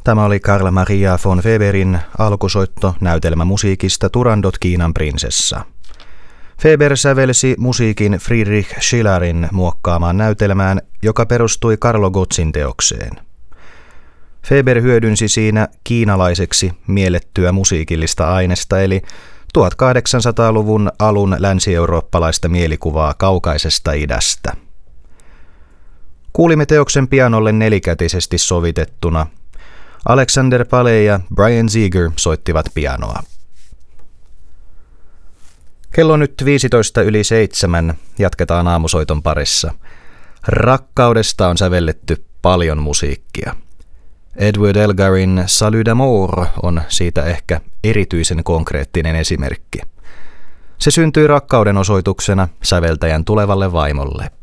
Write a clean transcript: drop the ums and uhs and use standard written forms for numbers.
Tämä oli Carl Maria von Weberin alkusoitto näytelmämusiikista Turandot Kiinan prinsessa. Weber sävelsi musiikin Friedrich Schillerin muokkaamaan näytelmään, joka perustui Carlo Gozzin teokseen. Weber hyödynsi siinä kiinalaiseksi miellettyä musiikillista ainesta, eli 1800-luvun alun länsi-eurooppalaista mielikuvaa kaukaisesta idästä. Kuulimme teoksen pianolle nelikätisesti sovitettuna. Alexander Paley ja Brian Ziegler soittivat pianoa. Kello nyt 7:15. Jatketaan aamusoiton parissa. Rakkaudesta on sävelletty paljon musiikkia. Edward Elgarin Salut d'amour on siitä ehkä erityisen konkreettinen esimerkki. Se syntyi rakkauden osoituksena säveltäjän tulevalle vaimolle.